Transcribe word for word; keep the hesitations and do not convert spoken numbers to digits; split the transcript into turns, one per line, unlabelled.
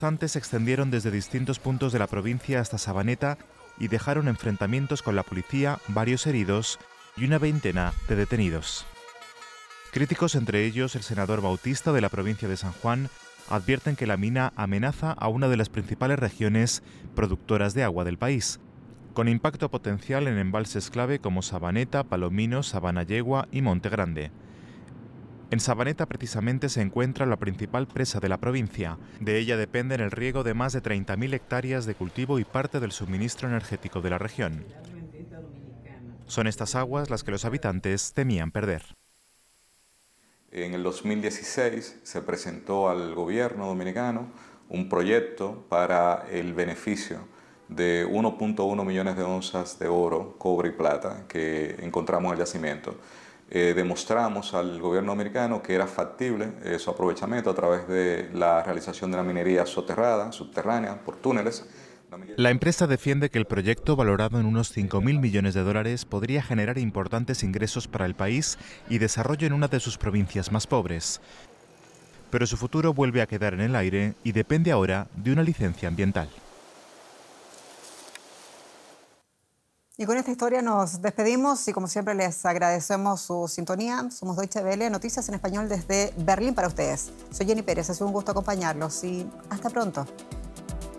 Antes se extendieron desde distintos puntos de la provincia hasta Sabaneta y dejaron enfrentamientos con la policía, varios heridos y una veintena de detenidos. Críticos, entre ellos el senador Bautista de la provincia de San Juan, advierten que la mina amenaza a una de las principales regiones productoras de agua del país, con impacto potencial en embalses clave como Sabaneta, Palomino, Sabanayegua y Monte Grande. En Sabaneta precisamente se encuentra la principal presa de la provincia. De ella dependen el riego de más de treinta mil hectáreas de cultivo y parte del suministro energético de la región. Son estas aguas las que los habitantes temían perder.
En el dos mil dieciséis se presentó al gobierno dominicano un proyecto para el beneficio de uno punto uno millones de onzas de oro, cobre y plata que encontramos en el yacimiento. Eh, demostramos al gobierno americano que era factible eh, su aprovechamiento a través de la realización de la minería soterrada, subterránea, por túneles.
La empresa defiende que el proyecto, valorado en unos cinco mil millones de dólares, podría generar importantes ingresos para el país y desarrollo en una de sus provincias más pobres. Pero su futuro vuelve a quedar en el aire y depende ahora de una licencia ambiental.
Y con esta historia nos despedimos y como siempre les agradecemos su sintonía. Somos Deutsche Welle, noticias en español desde Berlín para ustedes. Soy Jenny Pérez, ha sido un gusto acompañarlos y hasta pronto.